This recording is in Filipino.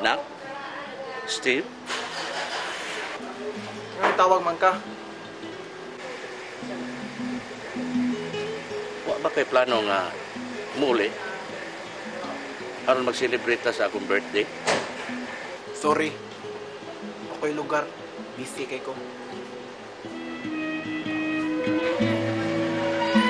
Nak? Steve? Anong tawag man ka? Wa ba kay plano nga muli? Aron mag-celebrate sa akong birthday? Sorry. Ako'y lugar. Busy kay ko.